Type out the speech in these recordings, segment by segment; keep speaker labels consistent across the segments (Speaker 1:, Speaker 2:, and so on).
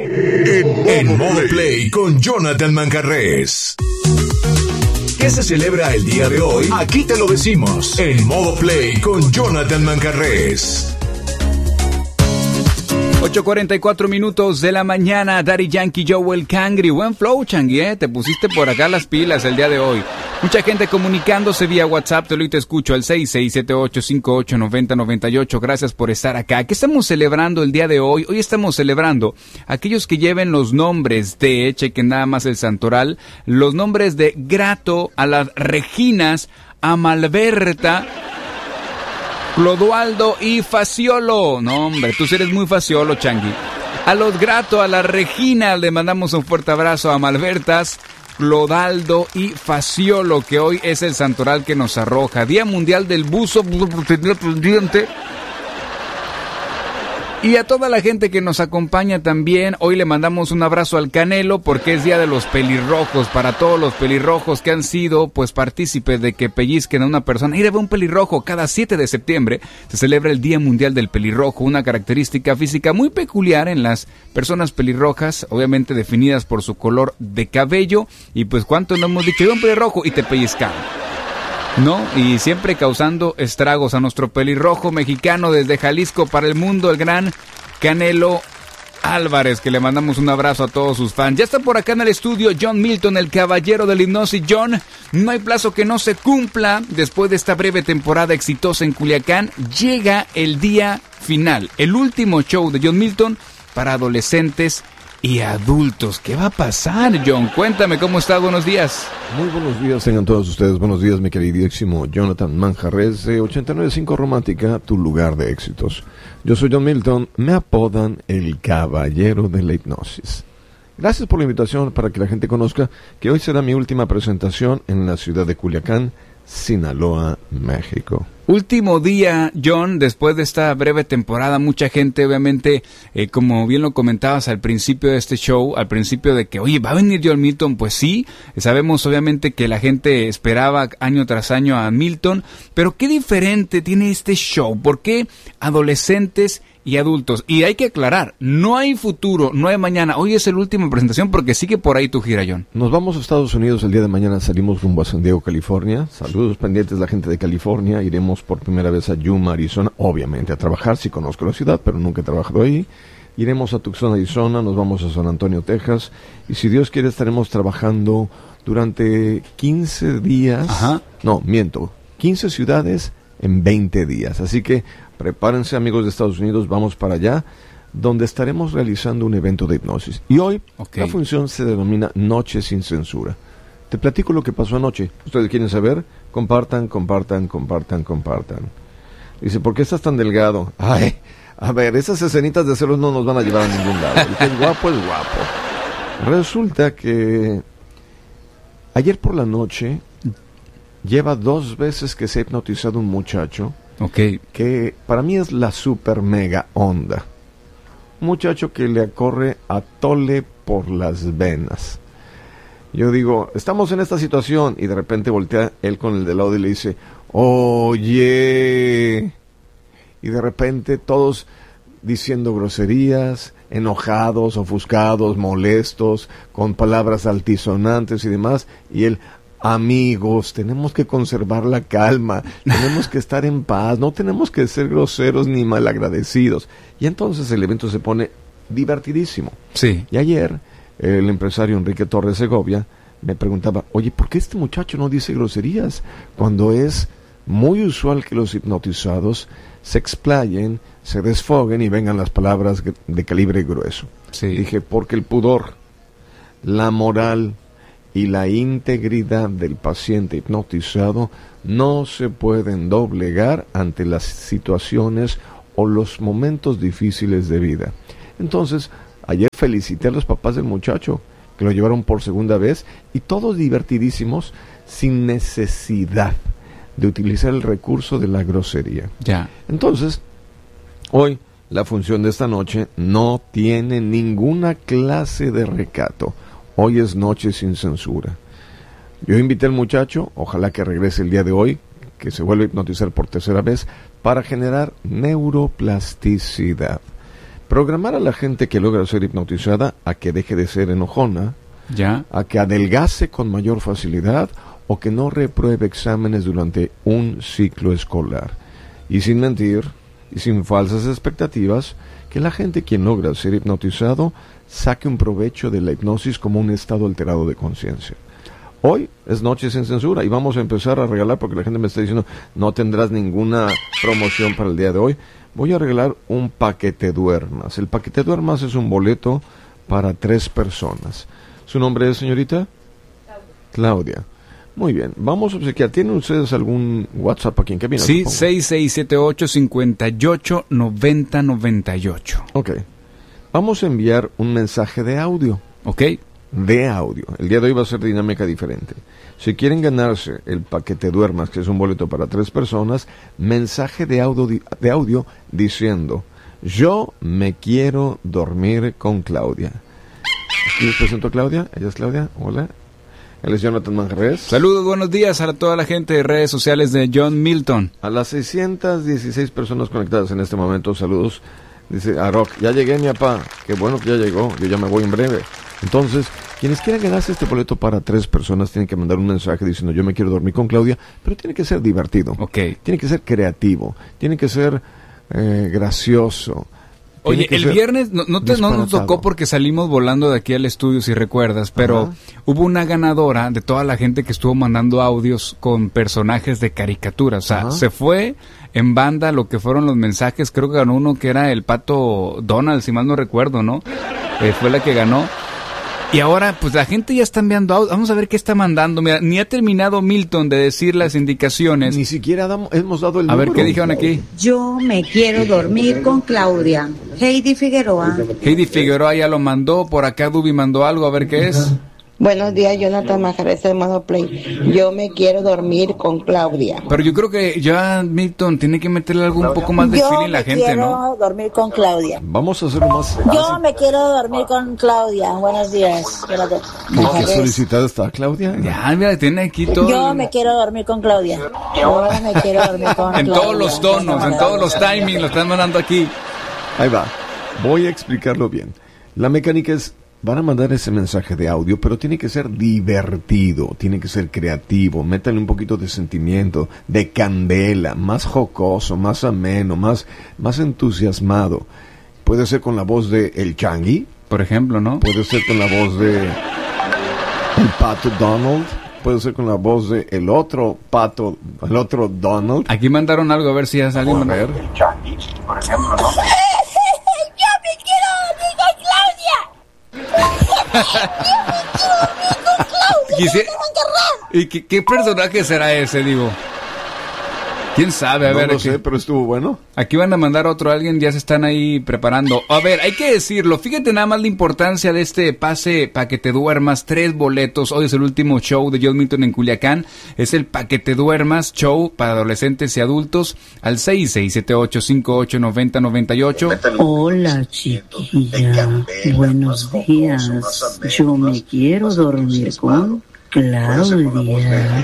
Speaker 1: En modo play con Jonathan Manjarrés. ¿Qué se celebra el día de hoy? Aquí te lo decimos. En modo play con Jonathan Manjarrés.
Speaker 2: 8:44 minutos de la mañana. Daddy Yankee, Joel Cangri. Buen flow, Changui, ¿eh? Te pusiste por acá las pilas el día de hoy. Mucha gente comunicándose vía WhatsApp. Te escucho al 6678589098. Gracias por estar acá. ¿Qué estamos celebrando el día de hoy? Hoy estamos celebrando aquellos que lleven los nombres de, chequen nada más el santoral, los nombres de Grato, a las Reginas, a Malberta, Clodoaldo y Faciolo. No, hombre, tú eres muy Faciolo, Changui. A los Grato, a la Regina, le mandamos un fuerte abrazo. A Malbertas, Clodoaldo y Faciolo, que hoy es el santoral que nos arroja. Día Mundial del Buzo. Y a toda la gente que nos acompaña también, hoy le mandamos un abrazo al Canelo porque es Día de los Pelirrojos, para todos los pelirrojos que han sido pues partícipes de que pellizquen a una persona. Mira, ve un pelirrojo, cada 7 de septiembre se celebra el Día Mundial del Pelirrojo, una característica física muy peculiar en las personas pelirrojas, obviamente definidas por su color de cabello, y pues cuánto no hemos dicho, ve un pelirrojo y te pellizcan, ¿no? Y siempre causando estragos a nuestro pelirrojo mexicano desde Jalisco para el mundo, el gran Canelo Álvarez, que le mandamos un abrazo a todos sus fans. Ya está por acá en el estudio John Milton, el caballero de la hipnosis. John, no hay plazo que no se cumpla. Después de esta breve temporada exitosa en Culiacán, llega el día final, el último show de John Milton para adolescentes y adultos. ¿Qué va a pasar, John? Cuéntame, ¿cómo estás? Buenos días.
Speaker 3: Muy buenos días, tengan todos ustedes. Buenos días, mi queridísimo Jonathan Manjarrés de 89.5 Romántica, tu lugar de éxitos. Yo soy John Milton, me apodan el caballero de la hipnosis. Gracias por la invitación para que la gente conozca que hoy será mi última presentación en la ciudad de Culiacán, Sinaloa, México.
Speaker 2: Último día, John, después de esta breve temporada. Mucha gente, obviamente, como bien lo comentabas al principio de este show, al principio de que, oye, ¿va a venir John Milton? Pues sí, sabemos obviamente que la gente esperaba año tras año a Milton, pero ¿qué diferente tiene este show? ¿Por qué adolescentes y adultos? Y hay que aclarar, no hay futuro, no hay mañana. Hoy es la última presentación porque sigue por ahí tu gira, John.
Speaker 3: Nos vamos a Estados Unidos el día de mañana, salimos rumbo a San Diego, California. Saludos pendientes la gente de California. Iremos por primera vez a Yuma, Arizona, obviamente a trabajar, sí conozco la ciudad, pero nunca he trabajado ahí. Iremos a Tucson, Arizona, nos vamos a San Antonio, Texas, y si Dios quiere estaremos trabajando durante 15 días, 15 ciudades en 20 días, así que prepárense, amigos de Estados Unidos, vamos para allá, donde estaremos realizando un evento de hipnosis. Y hoy la función se denomina Noche sin Censura. Te platico lo que pasó anoche. ¿Ustedes quieren saber? Compartan. Dice, ¿por qué estás tan delgado? Ay, a ver, esas escenitas de celos no nos van a llevar a ningún lado. El que es guapo es guapo. Resulta que ayer por la noche lleva 2 veces que se ha hipnotizado un muchacho. Que para mí es la super mega onda. Un muchacho que le corre a tole por las venas. Yo digo, estamos en esta situación, y de repente voltea él con el de lado y le dice, oye, y de repente todos diciendo groserías, enojados, ofuscados, molestos, con palabras altisonantes y demás, y él, amigos, tenemos que conservar la calma, tenemos que estar en paz, no tenemos que ser groseros ni malagradecidos. Y entonces el evento se pone divertidísimo.
Speaker 2: Sí.
Speaker 3: Y ayer el empresario Enrique Torres Segovia me preguntaba, oye, ¿por qué este muchacho no dice groserías? Cuando es muy usual que los hipnotizados se explayen, se desfoguen y vengan las palabras de calibre grueso.
Speaker 2: Sí.
Speaker 3: Dije, porque el pudor, la moral y la integridad del paciente hipnotizado no se pueden doblegar ante las situaciones o los momentos difíciles de vida. Entonces, ayer felicité a los papás del muchacho, que lo llevaron por segunda vez, y todos divertidísimos, sin necesidad de utilizar el recurso de la grosería.
Speaker 2: Ya.
Speaker 3: Entonces, hoy, la función de esta noche no tiene ninguna clase de recato. Hoy es Noche sin Censura. Yo invité al muchacho, ojalá que regrese el día de hoy, que se vuelva a hipnotizar por tercera vez, para generar neuroplasticidad. Programar a la gente que logra ser hipnotizada a que deje de ser enojona,
Speaker 2: Ya.
Speaker 3: a que adelgace con mayor facilidad o que no repruebe exámenes durante un ciclo escolar. Y sin mentir y sin falsas expectativas, que la gente quien logra ser hipnotizado saque un provecho de la hipnosis como un estado alterado de conciencia. Hoy es Noche Sin Censura y vamos a empezar a regalar, porque la gente me está diciendo no tendrás ninguna promoción para el día de hoy. Voy a regalar un paquete duermas. El paquete duermas es un boleto para 3 personas. ¿Su nombre es, señorita? Claudia. Muy bien, vamos a obsequiar. ¿Tienen ustedes algún WhatsApp aquí en cabina?
Speaker 2: Sí, 6678-589098.
Speaker 3: Ok. Vamos a enviar un mensaje de audio.
Speaker 2: Ok.
Speaker 3: De audio. El día de hoy va a ser dinámica diferente. Si quieren ganarse el paquete duermas, que es un boleto para 3 personas, mensaje de audio diciendo: yo me quiero dormir con Claudia. Aquí les presento a Claudia. Ella es Claudia. Hola. Él es Jonathan Manjarres.
Speaker 2: Saludos, buenos días a toda la gente de redes sociales de John Milton.
Speaker 3: A las 616 personas conectadas en este momento, saludos. Dice a Rock: ya llegué, mi papá. Qué bueno que ya llegó. Yo ya me voy en breve. Entonces, quienes quieran ganarse este boleto para 3 personas tienen que mandar un mensaje diciendo: yo me quiero dormir con Claudia, pero tiene que ser divertido.
Speaker 2: Ok.
Speaker 3: Tiene que ser creativo. Tiene que ser gracioso.
Speaker 2: Oye, el viernes no nos tocó porque salimos volando de aquí al estudio, si recuerdas, pero
Speaker 3: Ajá.
Speaker 2: hubo una ganadora de toda la gente que estuvo mandando audios con personajes de caricaturas. O sea,
Speaker 3: Ajá.
Speaker 2: se fue en banda lo que fueron los mensajes. Creo que ganó uno que era el Pato Donald, si mal no recuerdo, ¿no? Fue la que ganó. Y ahora, pues la gente ya está enviando audio. Vamos a ver qué está mandando. Mira, ni ha terminado Milton de decir las indicaciones.
Speaker 3: Ni siquiera hemos dado el
Speaker 2: A
Speaker 3: número.
Speaker 2: ver, ¿qué dijeron aquí?
Speaker 4: Yo me quiero dormir con Claudia. Heidi Figueroa.
Speaker 2: Heidi Figueroa ya lo mandó. Por acá Dubi mandó algo. A ver qué es.
Speaker 5: Buenos días, Jonathan Manjarres de Modo Play. Yo me quiero dormir con Claudia.
Speaker 2: Pero yo creo que ya Milton tiene que meterle algo un poco más de feeling a la gente, ¿no?
Speaker 5: Yo me quiero dormir con Claudia.
Speaker 3: Vamos a hacerlo más.
Speaker 5: Yo me quiero dormir con Claudia. Buenos días, Jonathan
Speaker 3: ¿Qué
Speaker 5: Manjarres.
Speaker 3: solicitada está Claudia?
Speaker 2: Ya, mira, tiene aquí todo.
Speaker 5: Yo me quiero dormir con Claudia. Yo me quiero dormir con
Speaker 2: En
Speaker 5: Claudia.
Speaker 2: todos los tonos, en todos los timings, lo están mandando aquí.
Speaker 3: Ahí va. Voy a explicarlo bien. La mecánica es: van a mandar ese mensaje de audio, pero tiene que ser divertido, tiene que ser creativo, métanle un poquito de sentimiento, de candela, más jocoso, más ameno, más entusiasmado. Puede ser con la voz de El Changi,
Speaker 2: Por ejemplo, ¿no?
Speaker 3: puede ser con la voz de el Pato Donald, puede ser con la voz de el otro Pato, el otro Donald.
Speaker 2: Aquí mandaron algo, a ver si ya salió.
Speaker 3: A ver.
Speaker 2: ¿Y qué personaje será ese, digo? ¿Quién sabe? A
Speaker 3: No
Speaker 2: ver,
Speaker 3: lo
Speaker 2: aquí,
Speaker 3: sé, pero estuvo bueno.
Speaker 2: aquí van a mandar otro alguien, ya se están ahí preparando. A ver, hay que decirlo, fíjate nada más la importancia de este pase para que te duermas, 3 boletos. Hoy es el último show de John Milton en Culiacán. Es el pa' que te duermas show para adolescentes y adultos al 6678589098.
Speaker 6: Hola chiquilla, buenos días. Yo me quiero dormir con Claudia.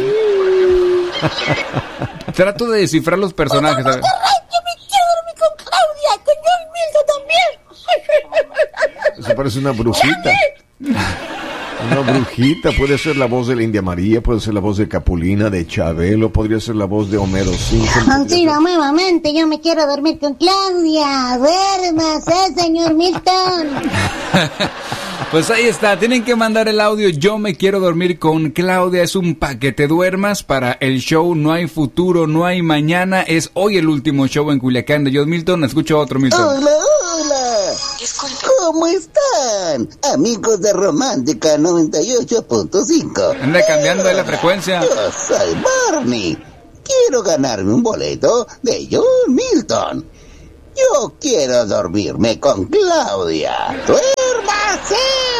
Speaker 2: Trato de descifrar los personajes. A ver.
Speaker 5: Yo me quiero dormir con Claudia, con John Milton también.
Speaker 3: Eso parece una brujita. Una brujita. Puede ser la voz de la India María, puede ser la voz de Capulina, de Chabelo, podría ser la voz de Homero Simpson.
Speaker 7: Sí, nuevamente, yo me quiero dormir con Claudia. Duérmase, señor Milton.
Speaker 2: Pues ahí está, tienen que mandar el audio. Yo me quiero dormir con Claudia. Es un pa' que te duermas para el show. No hay futuro, no hay mañana. Es hoy el último show en Culiacán de John Milton. Escucho otro, Milton.
Speaker 8: Hola, hola. ¿Cómo están? Amigos de Romántica 98.5.
Speaker 2: Anda cambiando de la frecuencia.
Speaker 8: Yo soy Barney. Quiero ganarme un boleto de John Milton. Yo quiero dormirme con Claudia. ¡Duérmase!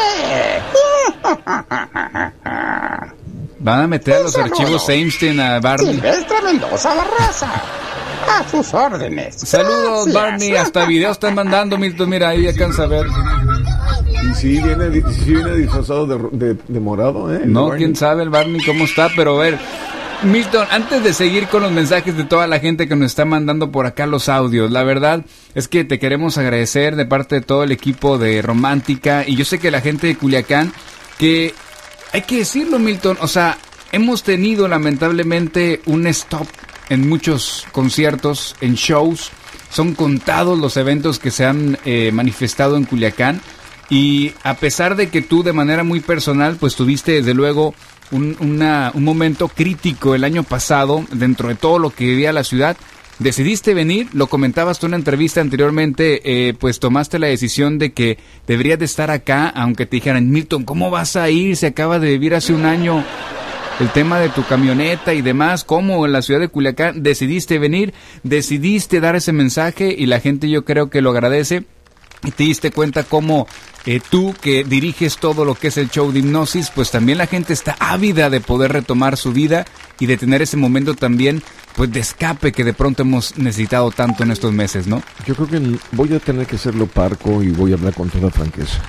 Speaker 2: Van a meter a los archivos Einstein a Barney.
Speaker 8: Silvestre Mendoza La Raza. A sus órdenes.
Speaker 2: Saludos,
Speaker 8: Gracias.
Speaker 2: Barney. Hasta video están mandando, Milton. Mira, ahí alcanza a ver.
Speaker 3: Y sí viene disfrazado de morado, ¿eh?
Speaker 2: No,
Speaker 3: Barney.
Speaker 2: quién sabe el Barney cómo está, pero a ver. Milton, antes de seguir con los mensajes de toda la gente que nos está mandando por acá los audios, la verdad es que te queremos agradecer de parte de todo el equipo de Romántica, y yo sé que la gente de Culiacán, que hay que decirlo, Milton, o sea, hemos tenido lamentablemente un stop en muchos conciertos, en shows. Son contados los eventos que se han manifestado en Culiacán, y a pesar de que tú de manera muy personal pues tuviste desde luego un momento crítico el año pasado dentro de todo lo que vivía la ciudad, decidiste venir. Lo comentabas tú en una entrevista anteriormente, pues tomaste la decisión de que deberías de estar acá, aunque te dijeran, Milton, ¿cómo vas a ir? Se acaba de vivir hace un año el tema de tu camioneta y demás. ¿Cómo en la ciudad de Culiacán decidiste venir? Decidiste dar ese mensaje, y la gente yo creo que lo agradece. Y te diste cuenta cómo tú, que diriges todo lo que es el show de Hipnosis, pues también la gente está ávida de poder retomar su vida y de tener ese momento también, pues, de escape que de pronto hemos necesitado tanto en estos meses, ¿no?
Speaker 3: Yo creo que voy a tener que serlo parco y voy a hablar con toda franqueza.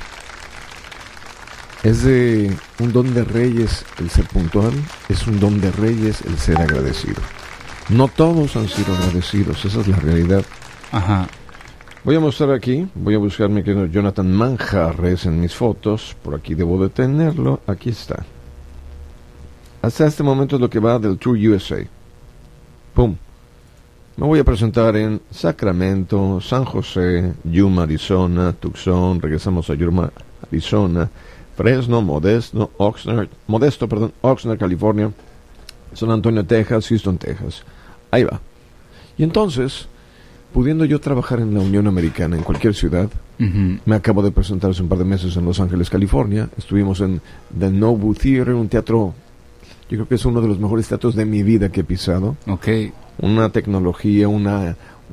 Speaker 3: Es de un don de reyes el ser puntual, es un don de reyes el ser agradecido. No todos han sido agradecidos, esa es la realidad.
Speaker 2: Ajá.
Speaker 3: Voy a mostrar aquí, voy a buscar mi querido Jonathan Manjarres en mis fotos, por aquí debo de tenerlo, aquí está. Hasta este momento es lo que va del Tour USA. ¡Pum! Me voy a presentar en Sacramento, San José, Yuma, Arizona, Tucson, regresamos a Yuma, Arizona, Fresno, Oxnard, California, San Antonio, Texas, Houston, Texas. Ahí va. Y entonces, pudiendo yo trabajar en la Unión Americana, en cualquier ciudad, me acabo de presentar hace un par de meses en Los Ángeles, California. Estuvimos en The Nobu Theater, un teatro, yo creo que es uno de los mejores teatros de mi vida que he pisado.
Speaker 2: Okay.
Speaker 3: Una tecnología, un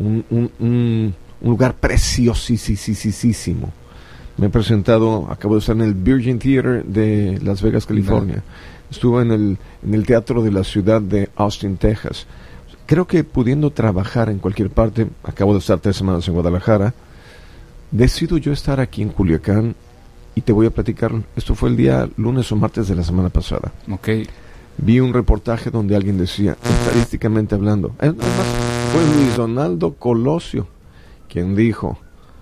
Speaker 3: lugar preciosísimo. Me he presentado, acabo de estar en el Virgin Theater de Las Vegas, California. Estuve en el teatro de la ciudad de Austin, Texas. Creo que pudiendo trabajar en cualquier parte, acabo de estar 3 semanas en Guadalajara, decido yo estar aquí en Culiacán, y te voy a platicar. Esto fue el día lunes o martes de la semana pasada.
Speaker 2: Okay.
Speaker 3: Vi un reportaje donde alguien decía, estadísticamente hablando, además fue Luis Donaldo Colosio quien dijo,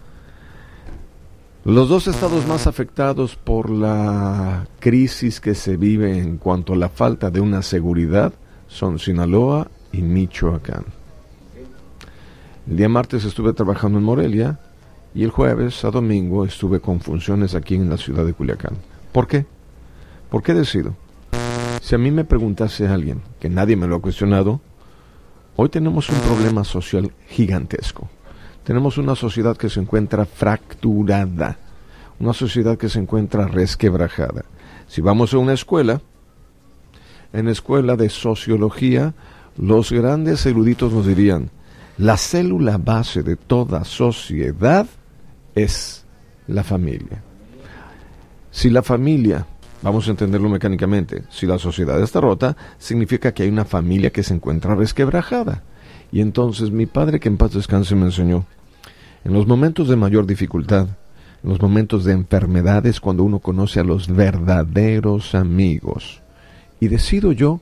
Speaker 3: los 2 estados más afectados por la crisis que se vive en cuanto a la falta de una seguridad son Sinaloa y Michoacán. El día martes estuve trabajando en Morelia, y el jueves a domingo estuve con funciones aquí en la ciudad de Culiacán. ¿Por qué? ¿Por qué decido? Si a mí me preguntase alguien, que nadie me lo ha cuestionado, hoy tenemos un problema social gigantesco. Tenemos una sociedad que se encuentra fracturada, una sociedad que se encuentra resquebrajada. Si vamos a una escuela, en la escuela de sociología, los grandes eruditos nos dirían, la célula base de toda sociedad es la familia. Si la familia, vamos a entenderlo mecánicamente, si la sociedad está rota, significa que hay una familia que se encuentra resquebrajada. Y entonces mi padre, que en paz descanse, me enseñó, en los momentos de mayor dificultad, en los momentos de enfermedades, cuando uno conoce a los verdaderos amigos. Y decido yo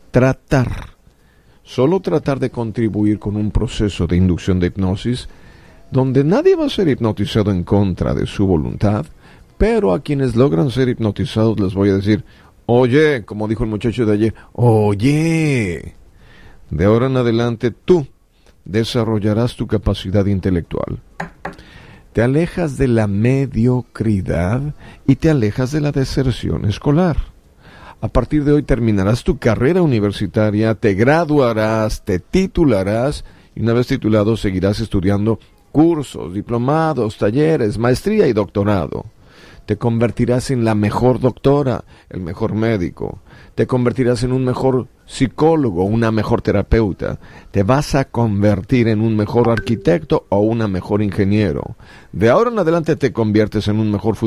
Speaker 3: solo tratar de contribuir con un proceso de inducción de hipnosis, donde nadie va a ser hipnotizado en contra de su voluntad, pero a quienes logran ser hipnotizados les voy a decir, oye, como dijo el muchacho de ayer, oye, de ahora en adelante tú desarrollarás tu capacidad intelectual. Te alejas de la mediocridad y te alejas de la deserción escolar. A partir de hoy terminarás tu carrera universitaria, te graduarás, te titularás, y una vez titulado seguirás estudiando cursos, diplomados, talleres, maestría y doctorado. Te convertirás en la mejor doctora, el mejor médico. Te convertirás en un mejor psicólogo, una mejor terapeuta. Te vas a convertir en un mejor arquitecto o una mejor ingeniero. De ahora en adelante te conviertes en un mejor